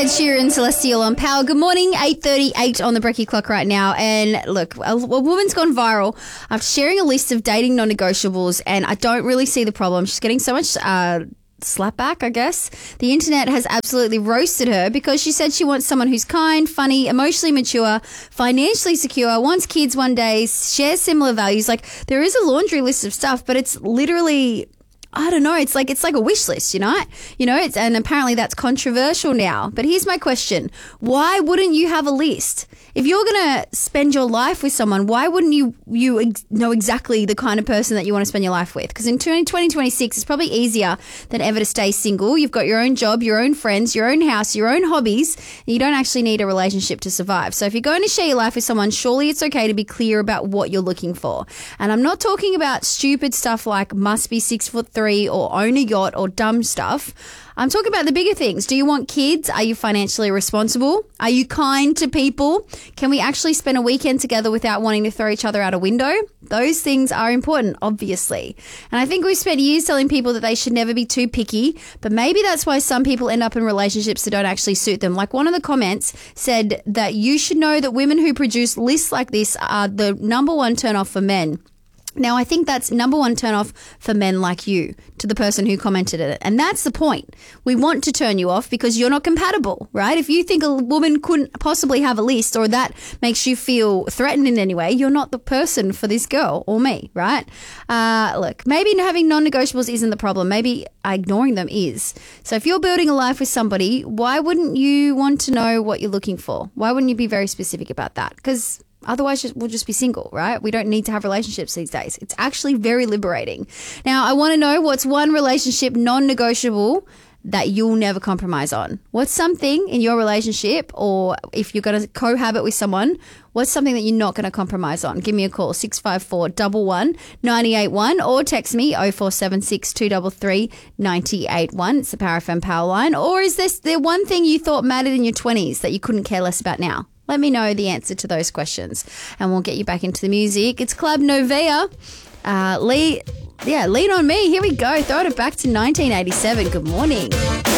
Ed Sheeran, Celestial on Power. Good morning, 8:38 on the Brekkie clock right now. And look, a woman's gone viral after sharing a list of dating non-negotiables, and I don't really see the problem. She's getting so much slapback, I guess. The internet has absolutely roasted her because she said she wants someone who's kind, funny, emotionally mature, financially secure, wants kids one day, shares similar values. Like, there is a laundry list of stuff, but it's literally, I don't know. It's like a wish list, and apparently that's controversial now. But here's my question: why wouldn't you have a list? If you're gonna spend your life with someone, why wouldn't you know exactly the kind of person that you want to spend your life with? Because in 2026, it's probably easier than ever to stay single. You've got your own job, your own friends, your own house, your own hobbies. And you don't actually need a relationship to survive. So if you're going to share your life with someone, surely it's okay to be clear about what you're looking for. And I'm not talking about stupid stuff like must be 6'3" or own a yacht or dumb stuff. I'm talking about the bigger things. Do you want kids? Are you financially responsible? Are you kind to people? Can we actually spend a weekend together without wanting to throw each other out a window? Those things are important, obviously. And I think we've spent years telling people that they should never be too picky, but maybe that's why some people end up in relationships that don't actually suit them. Like, one of the comments said that you should know that women who produce lists like this are the number one turnoff for men. Now, I think that's number one turnoff for men like you, to the person who commented it. And that's the point. We want to turn you off because you're not compatible, right? If you think a woman couldn't possibly have a list, or that makes you feel threatened in any way, you're not the person for this girl or me, right? Look, maybe having non-negotiables isn't the problem. Maybe ignoring them is. So if you're building a life with somebody, why wouldn't you want to know what you're looking for? Why wouldn't you be very specific about that? Because otherwise, we'll just be single, right? We don't need to have relationships these days. It's actually very liberating. Now, I want to know, what's one relationship non-negotiable that you'll never compromise on? What's something in your relationship, or if you're going to cohabit with someone, what's something that you're not going to compromise on? Give me a call, 654 11 981, or text me 0476 233 981. It's the Power FM Power line. Or is there one thing you thought mattered in your 20s that you couldn't care less about now? Let me know the answer to those questions, and we'll get you back into the music. It's Club Novea. Lean on me. Here we go. Throw it back to 1987. Good morning.